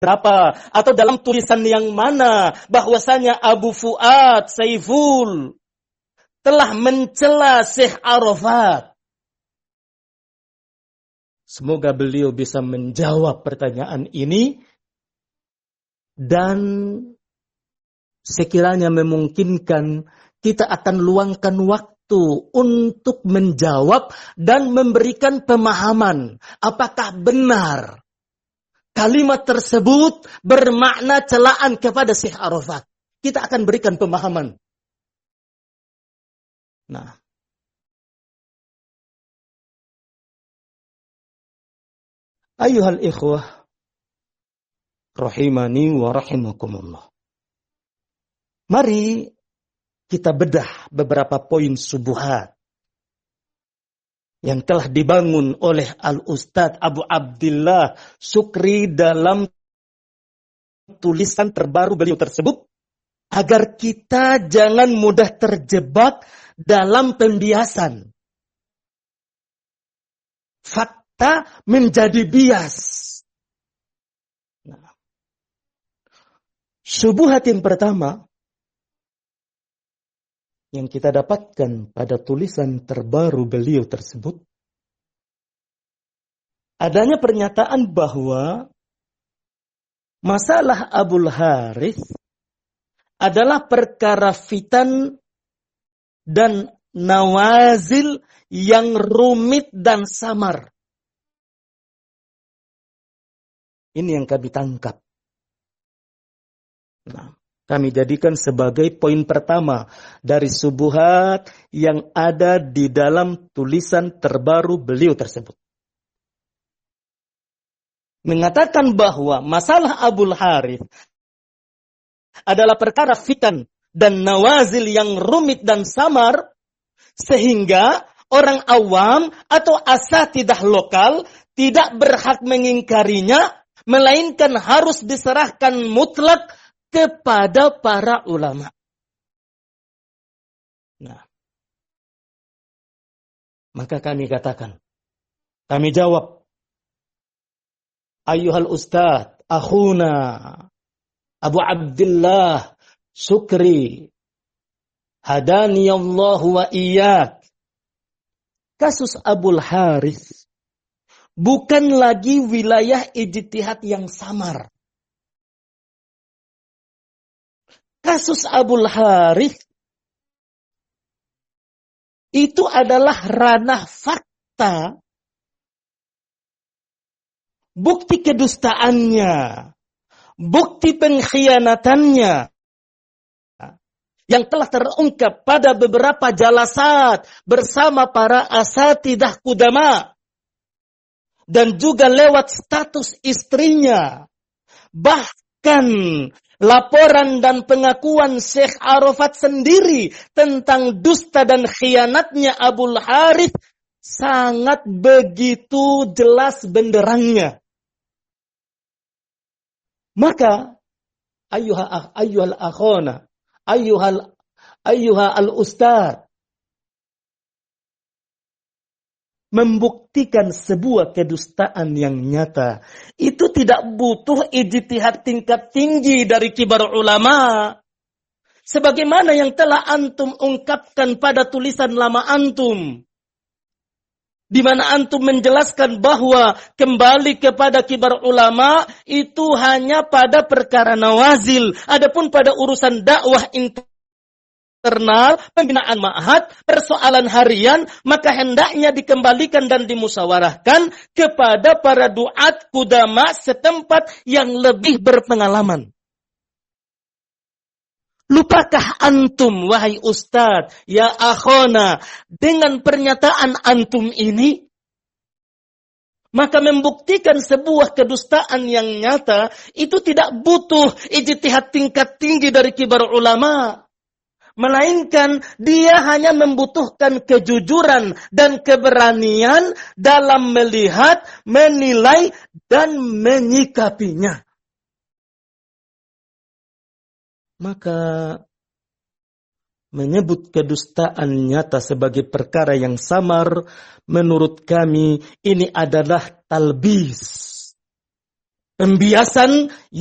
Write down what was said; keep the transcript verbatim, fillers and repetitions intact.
berapa atau dalam tulisan yang mana bahwasanya Abu Fuad Saiful telah mencela Syekh Arafat. Semoga beliau bisa menjawab pertanyaan ini dan sekiranya memungkinkan kita akan luangkan waktu untuk menjawab dan memberikan pemahaman apakah benar kalimat tersebut bermakna celaan kepada Syekh Arafat. Kita akan berikan pemahaman. Nah, ayuhal ikhwah rahimani wa rahimakumullah. Mari kita bedah beberapa poin subuhat yang telah dibangun oleh Al-Ustadz Abu Abdillah Sukri dalam tulisan terbaru beliau tersebut, agar kita jangan mudah terjebak dalam pembiasan. Fakta menjadi bias. Nah, subuhat yang pertama yang kita dapatkan pada tulisan terbaru beliau tersebut, adanya pernyataan bahwa masalah Abul Harith adalah perkara fitan dan nawazil yang rumit dan samar. Ini yang kami tangkap. Nah, kami jadikan sebagai poin pertama dari subuhat yang ada di dalam tulisan terbaru beliau tersebut. Mengatakan bahwa masalah Abul Harith adalah perkara fitan dan nawazil yang rumit dan samar, sehingga orang awam atau asatidah lokal tidak berhak mengingkarinya, melainkan harus diserahkan mutlak kepada para ulama. Nah, maka kami katakan, kami jawab, ayyuhal ustadz, akhuna Abu Abdillah Sukri, hadaniyallahu wa iyyak. Kasus Abul Harith bukan lagi wilayah ijtihad yang samar. Kasus Abul Harith itu adalah ranah fakta, bukti kedustaannya, bukti pengkhianatannya yang telah terungkap pada beberapa jalasat bersama para asatidah kudama dan juga lewat status istrinya. Bahkan laporan dan pengakuan Syekh Arafat sendiri tentang dusta dan khianatnya Abul Harith sangat begitu jelas benderangnya. Maka ayyuha ayyuhal akhona, ayyuhal ayyuha al-ustad, membuktikan sebuah kedustaan yang nyata itu tidak butuh ijtihad tingkat tinggi dari kibar ulama, sebagaimana yang telah antum ungkapkan pada tulisan lama antum, di mana antum menjelaskan bahwa kembali kepada kibar ulama itu hanya pada perkara nawazil. Adapun pada urusan dakwah internal, pembinaan ma'had, persoalan harian, maka hendaknya dikembalikan dan dimusyawarahkan kepada para duat kudama setempat yang lebih berpengalaman. Lupakah antum, wahai ustadz, ya akhona, dengan pernyataan antum ini? Maka membuktikan sebuah kedustaan yang nyata, itu tidak butuh ijtihad tingkat tinggi dari kibar ulama. Melainkan dia hanya membutuhkan kejujuran dan keberanian dalam melihat, menilai, dan menyikapinya. Maka menyebut kedustaan nyata sebagai perkara yang samar, menurut kami ini adalah talbis, Pembiasan